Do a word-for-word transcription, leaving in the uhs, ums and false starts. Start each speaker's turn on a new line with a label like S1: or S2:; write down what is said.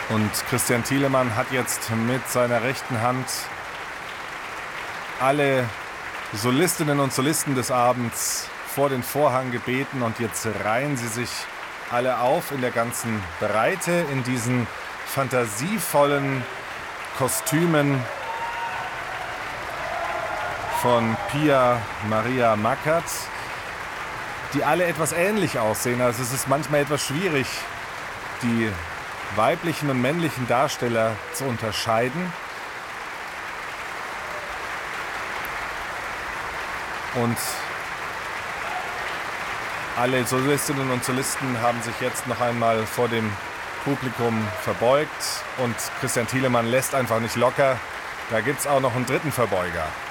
S1: Und Christian Thielemann hat jetzt mit seiner rechten Hand alle Solistinnen und Solisten des Abends vor den Vorhang gebeten und jetzt reihen sie sich alle auf in der ganzen Breite in diesen fantasievollen Kostümen von Pia Maria Mackert, die alle etwas ähnlich aussehen. Also es ist manchmal etwas schwierig, die weiblichen und männlichen Darsteller zu unterscheiden. Und alle Solistinnen und Solisten haben sich jetzt noch einmal vor dem Publikum verbeugt und Christian Thielemann lässt einfach nicht locker. Da gibt es auch noch einen dritten Verbeuger.